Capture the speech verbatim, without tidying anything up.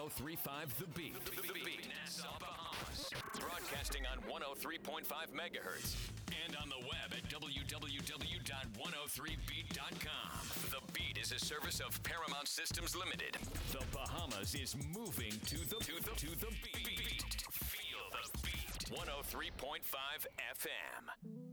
oh three point five The Beat. The Beat, Nassau, Bahamas. Broadcasting on one oh three point five megahertz. And on the web at w w w dot one oh three beat dot com. The Beat is a service of Paramount Systems Limited. The Bahamas is moving to the to the to the beat. Feel the beat. one oh three point five F M.